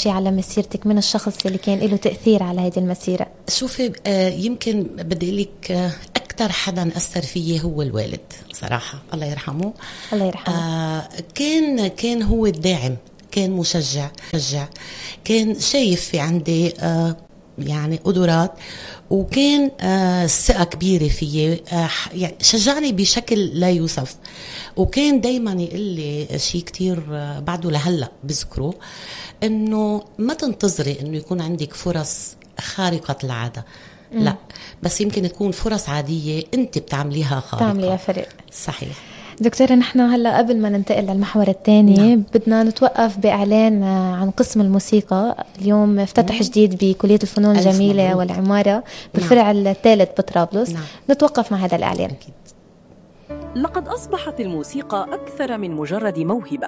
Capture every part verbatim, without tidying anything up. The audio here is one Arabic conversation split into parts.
شيء على مسيرتك من الشخص اللي كان له تأثير على هذه المسيرة؟ شوفي آه يمكن بدي لك آه أكثر حدا أثر فيه هو الوالد صراحة، الله يرحمه. الله يرحمه. آه كان كان هو الداعم، كان مشجع مشجع كان شايف في عندي آه يعني قدرات، وكان آه ثقة كبيرة فيي، آه يعني شجعني بشكل لا يوصف. وكان دايما يقول لي شيء كتير آه بعده لهلأ بذكره، انه ما تنتظري انه يكون عندك فرص خارقة العادة، م. لا بس يمكن تكون فرص عادية انت بتعمليها خارقة، تعمليها فرق. صحيح. دكتورة، نحن هلا قبل ما ننتقل للمحور الثاني نعم. بدنا نتوقف بإعلان عن قسم الموسيقى. اليوم افتتح نعم. جديد بكلية الفنون الجميلة مبروك. والعمارة بالفرع نعم. الثالث بطرابلس. نعم. نتوقف مع هذا الإعلان. أكيد. لقد أصبحت الموسيقى أكثر من مجرد موهبة،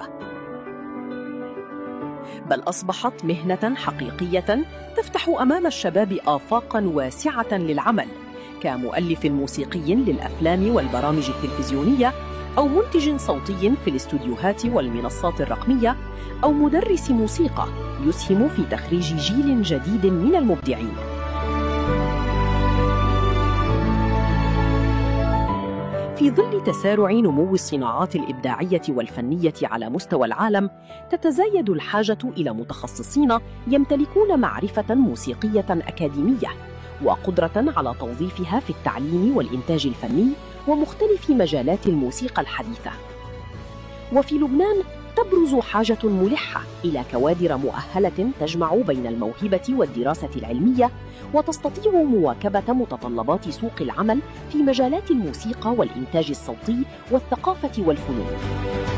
بل أصبحت مهنة حقيقية تفتح أمام الشباب آفاقاً واسعة للعمل، كمؤلف موسيقي للأفلام والبرامج التلفزيونية، أو منتج صوتي في الاستوديوهات والمنصات الرقمية، أو مدرس موسيقى يسهم في تخريج جيل جديد من المبدعين. في ظل تسارع نمو الصناعات الإبداعية والفنية على مستوى العالم، تتزايد الحاجة إلى متخصصين يمتلكون معرفة موسيقية أكاديمية وقدرة على توظيفها في التعليم والإنتاج الفني ومختلف مجالات الموسيقى الحديثة. وفي لبنان تبرز حاجة ملحة إلى كوادر مؤهلة تجمع بين الموهبة والدراسة العلمية، وتستطيع مواكبة متطلبات سوق العمل في مجالات الموسيقى والإنتاج الصوتي والثقافة والفنون.